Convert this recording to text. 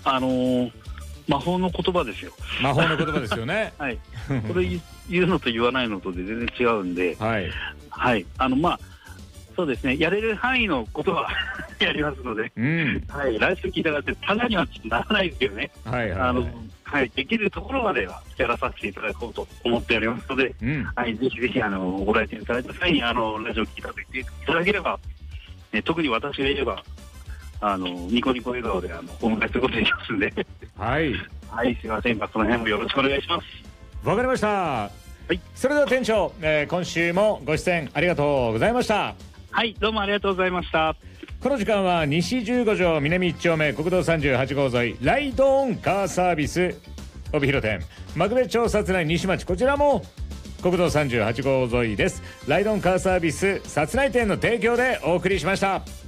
魔法の言葉ですよ。 魔法の言葉ですよね。 はい。これ言うのと言わないのとで全然違うんで、 はい。 はい。そうですね。やれる範囲のことはやりますので、 うん。 はい。来週聞いたらってただにはならないですけどね。 はいはいはい。 はい。できるところまではやらさせていただこうと思っておりますので、 うん。 はい。ぜひぜひ、ご来店いただいた際に、ラジオ聞いたと言っていただければ、特に私がいれば、ニコニコ笑顔でお迎えすることできますんではい。 はい、すいません、その辺もよろしくお願いします。 わかりました。はい。それでは店長、今週もご出演ありがとうございました。 はい、どうもありがとうございました。 この時間は西15条南1丁目国道38号沿いライドオンカーサービス帯広店幕別町薩内西町、こちらも国道38号沿いです。ライドオンカーサービス薩内店の提供でお送りしました。